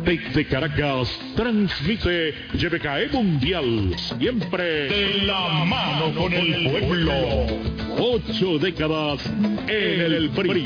Desde Caracas, transmite YBKE Mundial, siempre de la mano con el pueblo. 8 décadas en el PRI.